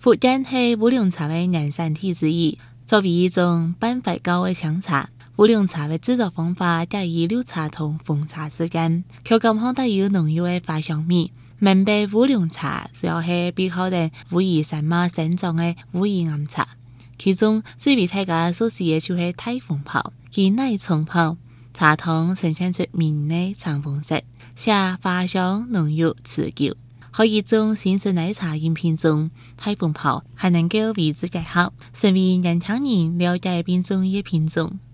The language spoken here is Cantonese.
福建是乌龙茶的原产地之一，作为一种半发酵的香茶。乌龙茶的制作方法介于绿茶同红茶之间，口感上带有浓郁的花香味。明白乌龍茶主要是比較等武夷山脈生長的武夷岩茶，其中最為大家所知的就是大紅袍，其內沖泡茶湯呈現出明的橙紅色，且花香濃郁持久。和一種新式奶茶飲品中，大紅袍還能夠為之結合，成為年輕人了解並中意的品種。